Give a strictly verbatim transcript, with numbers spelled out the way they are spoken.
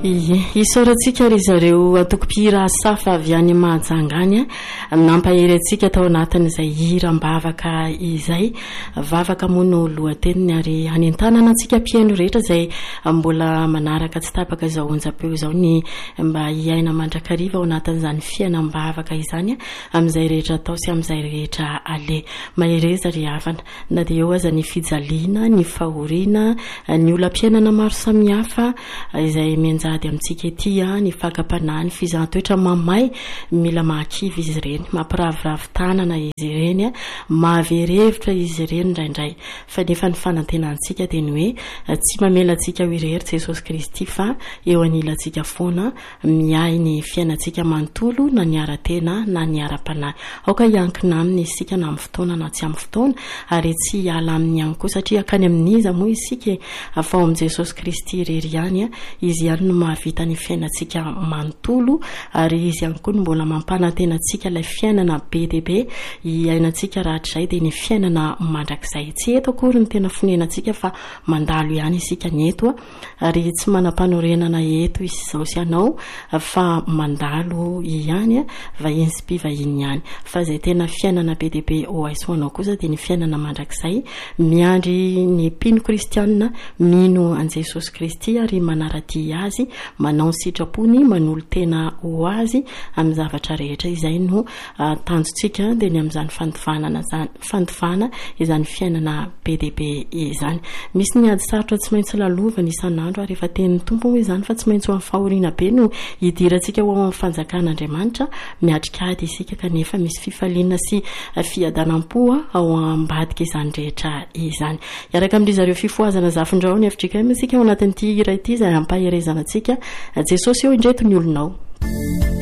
Isaorantsika ry zareo atokopira safa avy any Mahajangany nampahery antsika tao anatin'izay hiram-bavaka izay vavaka moa no lohateniny ary hanentanana antsika mpiaino rehetra izay mbola manaraka tsy tapaka izao onjam-peo izao ny mba hiaina mandrakariva ao anatin'izany fiainam-bavaka izany amin'izay rehetra atao sy amin'izay rehetra ale mahereza ry havana na dia eo aza ny fijaliana ny fahoriana ny olam-piainana maro samihafa izay menjady amintsika ety ny fakapanahy ny fizahatoetra mamay mila mahakivy izy ireny mampiravoravo tanana izy ireny mahaverevitra izy ireny indraindray fa nefa ny fanantenantsika dia ny hoe tsy mamelantsika ho irery Jesosy Kristy fa eo anilantsika foana miay ny fiainantsika manontolo na ny ara-tena na ny ara-panahy aoka hiankina aminy isika na amin'ny fotoana na tsy amin'ny fotoana ary tsy hiala amin'ny ihany koa satria akany amin'iza moa isika fa ao amin'i Jesosy Kristy irery ihany izy ihany no mahavita ny fiainantsika manontolo ary izy ihany koa no mbola mampanantenantsika ilay fiainana be dia be iainantsika rahatrizay dia ny fiainana mandrakizay tsy eto akory ny tena fonenantsika fa mandalo ihany isika ny eto ary tsy manam-panorenana eto izao sy anao fa mandalo ihany vahiny sy mpivahiny ihany fa izay tena fiainana be dia be ho aisoanao kosa dia ny fiainana mandrakizay miandry ny mpino kristianina mino an Jesosy Kristy ary manaradia azy manao ny sitrapony manolo tena ho azy amin'ny zavatra rehetra izay no uh, tanjontsika dia ny amin'izany fandivanana fandivana izany fiainana be dia be izany misy ny ady sarotra tsy maintsy lalovana isan'andro ary efa tenin'ny tompo moa izany fa tsy maintsy ho amin'ny fahoriana be no hidirantsika ho amin'ny fanjakan'Andriamanitra miatrika ady isika kanefa misy fifaliana sy fiadanam-po ao ambadika izany rehetra izany iaraka amin'ry zareo fifoazana zafindrao ny efitrika isika ao anatin'ity hira ity izay ampaherezana antsika Jesosy eo indreto ny olonao